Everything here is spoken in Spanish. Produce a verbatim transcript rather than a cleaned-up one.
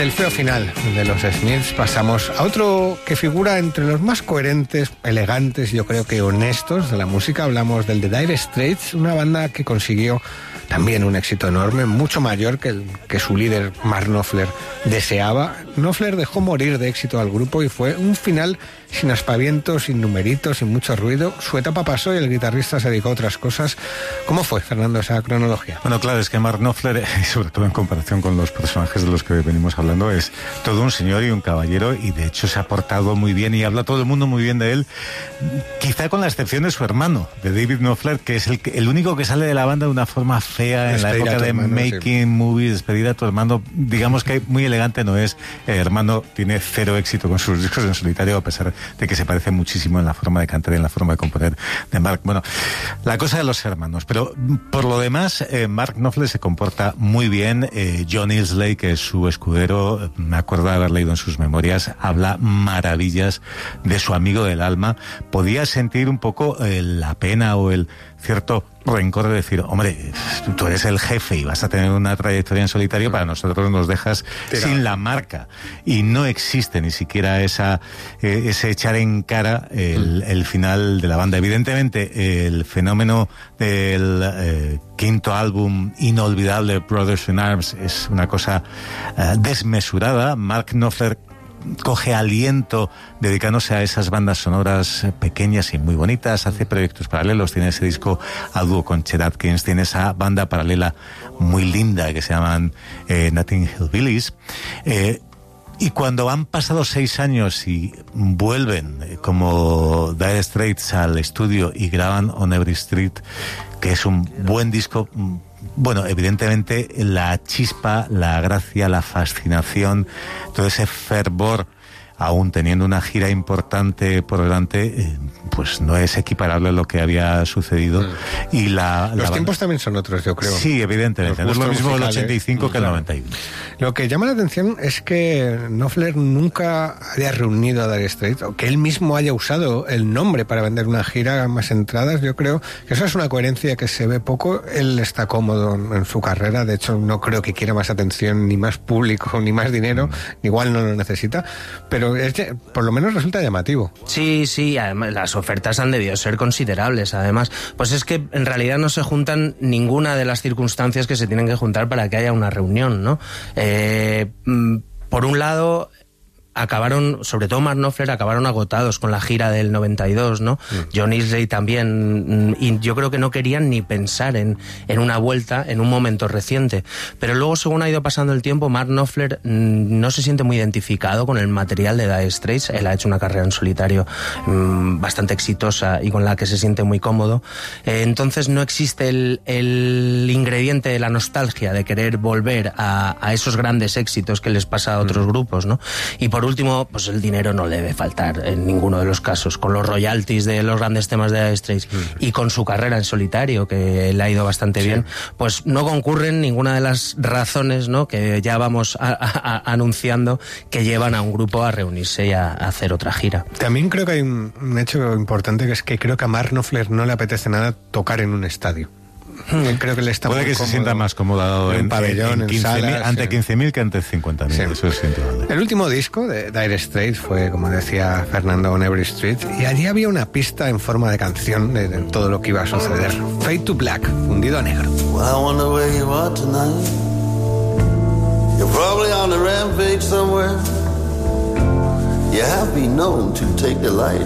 del feo final de los Smiths pasamos a otro que figura entre los más coherentes, elegantes, yo creo que honestos de la música. Hablamos del The Dire Straits, una banda que consiguió también un éxito enorme, mucho mayor que el que su líder Mark Knopfler deseaba. Knopfler dejó morir de éxito al grupo y fue un final sin aspavientos, sin numeritos, sin mucho ruido. Su etapa pasó y el guitarrista se dedicó a otras cosas. ¿Cómo fue, Fernando, esa cronología? Bueno, claro, es que Mark Knopfler, sobre todo en comparación con los personajes de los que venimos hablando, es todo un señor y un caballero, y de hecho se ha portado muy bien y habla todo el mundo muy bien de él, quizá con la excepción de su hermano, de David Knopfler, que es el, el único que sale de la banda de una forma fea en la época de hermano, Making sí. Movies, Despedida a tu hermano. Digamos que muy elegante no es. El hermano tiene cero éxito con sus discos en solitario, a pesar de que se parece muchísimo en la forma de cantar y en la forma de componer de Mark. Bueno, la cosa de los hermanos, pero por lo demás, eh, Mark Knopfler se comporta muy bien. eh, John Illsley, que es su escudero, me acuerdo de haber leído en sus memorias, habla maravillas de su amigo del alma. Podía sentir un poco eh, la pena o el cierto rencor de decir, hombre, tú eres el jefe y vas a tener una trayectoria en solitario, para nosotros nos dejas Tira. sin la marca, y no existe ni siquiera esa eh, ese echar en cara el, el final de la banda. Evidentemente el fenómeno del eh, quinto álbum inolvidable, Brothers in Arms, es una cosa eh, desmesurada. Mark Knopfler coge aliento dedicándose a esas bandas sonoras pequeñas y muy bonitas, hace proyectos paralelos, tiene ese disco a dúo con Chet Atkins, tiene esa banda paralela muy linda que se llaman eh, Notting Hill Billies, eh, y cuando han pasado seis años y vuelven eh, como Dire Straits al estudio y graban On Every Street, que es un buen disco. Bueno, evidentemente la chispa, la gracia, la fascinación, todo ese fervor, aún teniendo una gira importante por delante, eh, pues no es equiparable a lo que había sucedido. Mm. Y la, Los la tiempos banda... también son otros, yo creo. Sí, evidentemente. No es lo mismo musicales, el ochenta y cinco que el claro. noventa y uno. Lo que llama la atención es que Knopfler nunca haya reunido a Dire Straits, o que él mismo haya usado el nombre para vender una gira, más entradas. Yo creo que eso es una coherencia que se ve poco. Él está cómodo en su carrera, de hecho no creo que quiera más atención, ni más público, ni más dinero, mm. igual no lo necesita, pero es, por lo menos resulta llamativo. Sí, sí, además las ofertas han debido ser considerables, además. Pues es que en realidad no se juntan ninguna de las circunstancias que se tienen que juntar para que haya una reunión, ¿no? Eh, por un lado, acabaron, sobre todo Mark Knopfler, acabaron agotados con la gira del noventa y dos, ¿no? Mm. John Illsley también, y yo creo que no querían ni pensar en, en una vuelta en un momento reciente. Pero luego, según ha ido pasando el tiempo, Mark Knopfler mmm, no se siente muy identificado con el material de Dire Straits. Él ha hecho una carrera en solitario mmm, bastante exitosa y con la que se siente muy cómodo. Eh, entonces no existe el, el ingrediente de la nostalgia de querer volver a, a esos grandes éxitos que les pasa a otros mm. grupos, ¿no? Y por último, pues el dinero no le debe faltar en ninguno de los casos. Con los royalties de los grandes temas de Dire Straits mm. y con su carrera en solitario, que le ha ido bastante sí. bien, pues no concurren ninguna de las razones, ¿no?, que ya vamos a, a, a, anunciando, que llevan a un grupo a reunirse y a, a hacer otra gira. También creo que hay un, un hecho importante, que es que creo que a Mark Knopfler no le apetece nada tocar en un estadio. Creo que le está Puede que se sienta más cómodo en, en un pabellón, en, en salas, ante sí. quince mil que ante cincuenta mil. Sí. Eso es indudable. El último disco de Dire Straits fue, como decía Fernando, On Every Street, y allí había una pista en forma de canción de, de todo lo que iba a suceder. Fade to Black, fundido a negro. Well, I wonder where you are tonight. You're probably on a rampage somewhere. You have been known to take delight